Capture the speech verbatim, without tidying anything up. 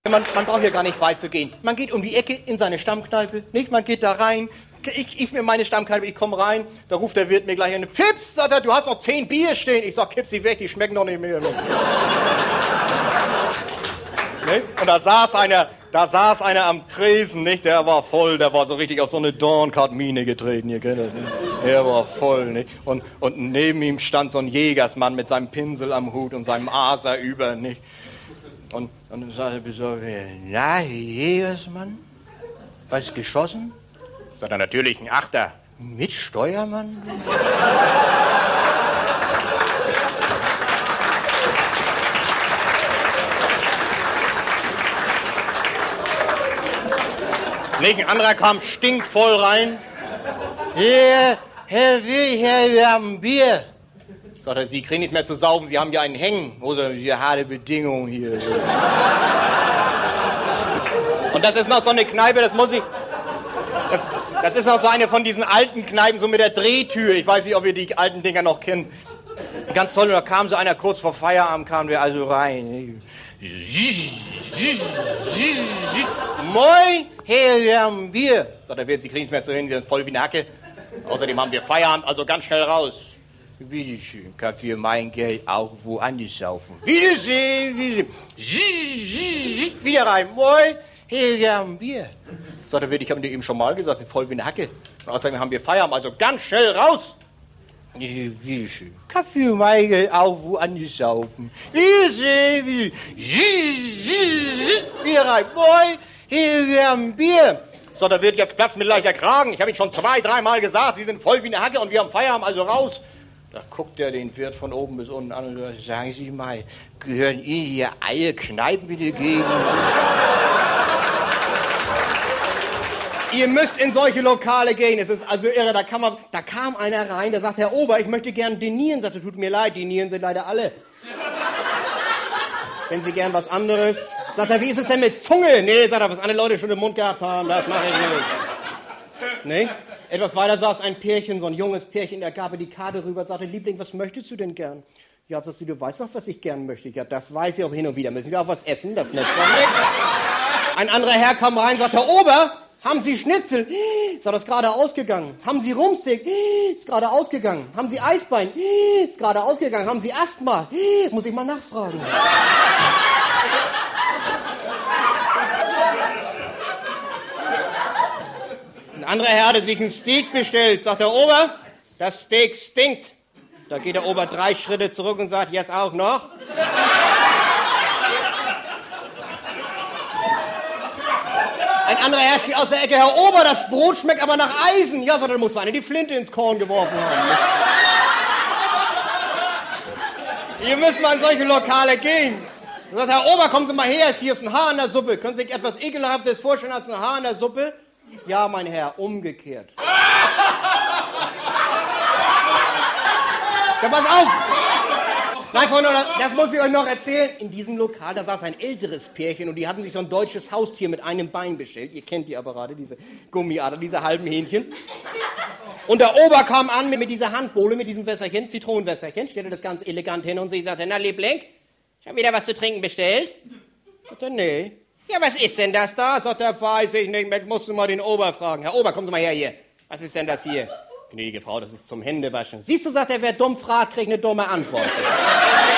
Man, man braucht hier gar nicht weit zu gehen. Man geht um die Ecke in seine Stammkneipe, nicht? Man geht da rein. Ich, ich mir meine Stammkneipe, ich komme rein, da ruft der Wirt mir gleich an. Fips, sagt er, du hast noch zehn Bier stehen. Ich sag, kipp sie weg, die schmecken doch nicht mehr. Ne? Und da saß einer, da saß einer am Tresen, nicht? Der war voll, der war so richtig auf so eine Dornkart-Mine getreten, ihr kennt das, nicht? Der war voll, nicht? Und, und neben ihm stand so ein Jägersmann mit seinem Pinsel am Hut und seinem Aser über, nicht? Und, und dann sagte er besorgt, na, Jägersmann, was geschossen? Sagt er, natürlich ein Achter. Mit Steuermann? Nicht, ein anderer kam stinkvoll rein. Hier, Herr Wilhelm, wir haben ein Bier. Sagt er, Sie kriegen nicht mehr zu saufen, Sie haben ja einen Hängen. Oder die harte Bedingung hier. Und das ist noch so eine Kneipe, das muss ich... Das, das ist noch so eine von diesen alten Kneipen, so mit der Drehtür. Ich weiß nicht, ob ihr die alten Dinger noch kennt. Ganz toll, und da kam so einer kurz vor Feierabend, kam der also rein. Moin, Herr, wir haben Bier. Sagt er, Sie kriegen es mehr zu hin, Sie sind voll wie eine Hacke. Außerdem haben wir Feierabend, also ganz schnell raus. Bitteschön, kann für mein Geld auch woanders saufen. Wiedersehen, Wiedersehen. Wieder rein. Moin, Herr, wir haben Bier. Sagt er, ich habe dir eben schon mal gesagt, Sie sind voll wie eine Hacke. Und außerdem haben wir Feierabend, also ganz schnell raus. Wiedersehen. Kaffee und Weigel auch woanders saufen. Wiedersehen, Wiedersehen. Wieder rein. Moin, hier, wir haben Bier. So, da wird jetzt Platz mit leichter Kragen. Ich habe Ihnen schon zwei, dreimal gesagt, Sie sind voll wie eine Hacke und wir haben Feierabend, also raus. Da guckt er den Wirt von oben bis unten an und sagt, sagen Sie mal, gehören Ihnen hier alle Kneipen wieder gegen? Ihr müsst in solche Lokale gehen, es ist also irre, da, kann man, da kam einer rein, der sagt, Herr Ober, ich möchte gern dinieren. Sagt er, tut mir leid, dinieren sind leider alle. Wenn Sie gern was anderes. Sagt er, wie ist es denn mit Zunge? Nee, sagt er, was andere Leute schon im Mund gehabt haben, das mache ich nicht. Nee? Etwas weiter saß ein Pärchen, so ein junges Pärchen, der gab die Karte rüber, sagte, Liebling, was möchtest du denn gern? Ja, sagt sie, du weißt doch, was ich gern möchte. Ja, das weiß ich, aber hin und wieder müssen wir auch was essen, das nützt doch nichts. Ein anderer Herr kam rein, sagt, Herr Ober, haben Sie Schnitzel? Sagt, das ist gerade ausgegangen. Haben Sie Rumsteak? Ist gerade ausgegangen. Haben Sie Eisbein? Ist gerade ausgegangen. Haben Sie Asthma? Muss ich mal nachfragen. Ein anderer Herr hatte sich ein Steak bestellt. Sagt der Ober, das Steak stinkt. Da geht der Ober drei Schritte zurück und sagt, jetzt auch noch. Ein anderer Herr steht aus der Ecke, Herr Ober, das Brot schmeckt aber nach Eisen. Ja, sagt er, da muss einer die Flinte ins Korn geworfen haben. Ihr müsst mal in solche Lokale gehen. Da sagt Herr Ober, kommen Sie mal her, hier ist ein Haar in der Suppe. Können Sie sich etwas Ekelhaftes vorstellen als ein Haar in der Suppe? Ja, mein Herr, umgekehrt. Ja, pass auf! Nein, Freunde, das muss ich euch noch erzählen. In diesem Lokal, da saß ein älteres Pärchen und die hatten sich so ein deutsches Haustier mit einem Bein bestellt. Ihr kennt die Apparate, diese Gummiader, diese halben Hähnchen. Und der Ober kam an mit, mit dieser Handbohle, mit diesem Wässerchen, Zitronenwässerchen, stellte das ganz elegant hin und sie sagte, na Liebling, ich habe wieder was zu trinken bestellt. Sagt er, nee. Ja, was ist denn das da? Sagt er, weiß ich nicht, musst du mal den Ober fragen. Herr Ober, kommen Sie mal her hier. Was ist denn das hier? Gnädige Frau, das ist zum Händewaschen. Siehst du, sagt er, wer dumm fragt, kriegt eine dumme Antwort.